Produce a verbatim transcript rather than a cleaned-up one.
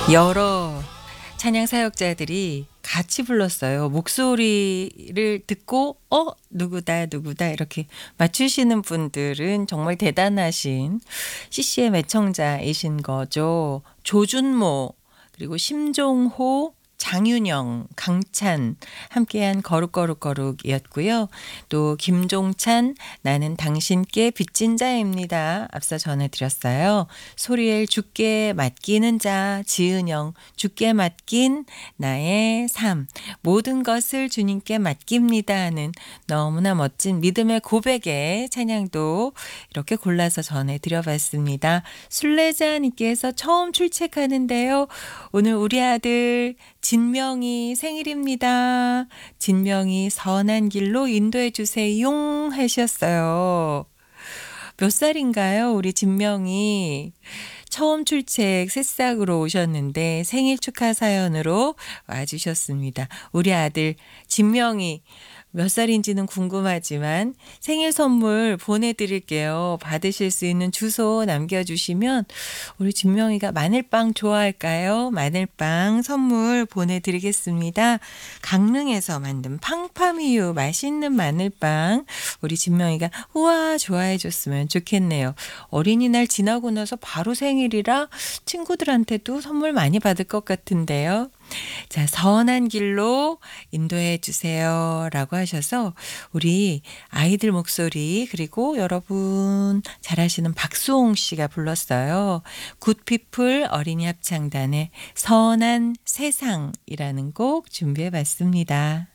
여러 찬양 사역자들이 같이 불렀어요. 목소리를 듣고 어 누구다 누구다 이렇게 맞추시는 분들은 정말 대단하신 씨씨엠 애청자이신 거죠. 조준모 그리고 심종호 장윤영, 강찬 함께한 거룩거룩거룩이었고요. 또 김종찬 나는 당신께 빚진 자입니다. 앞서 전해드렸어요. 소리엘 주께 맡기는 자 지은영 주께 맡긴 나의 삶 모든 것을 주님께 맡깁니다 하는 너무나 멋진 믿음의 고백의 찬양도 이렇게 골라서 전해드려봤습니다. 순례자님께서 처음 출첵하는데요. 오늘 우리 아들 진명이 생일입니다. 진명이 선한 길로 인도해 주세요 하셨어요. 몇 살인가요? 우리 진명이. 처음 출첵 새싹으로 오셨는데 생일 축하 사연으로 와주셨습니다. 우리 아들 진명이 몇 살인지는 궁금하지만 생일 선물 보내드릴게요. 받으실 수 있는 주소 남겨주시면 우리 진명이가 마늘빵 좋아할까요? 마늘빵 선물 보내드리겠습니다. 강릉에서 만든 팡파미유 맛있는 마늘빵 우리 진명이가 우와 좋아해줬으면 좋겠네요. 어린이날 지나고 나서 바로 생일이라 친구들한테도 선물 많이 받을 것 같은데요. 자, 선한 길로 인도해 주세요 라고 하셔서 우리 아이들 목소리 그리고 여러분 잘하시는 박수홍 씨가 불렀어요. 굿피플 어린이 합창단의 선한 세상이라는 곡 준비해 봤습니다.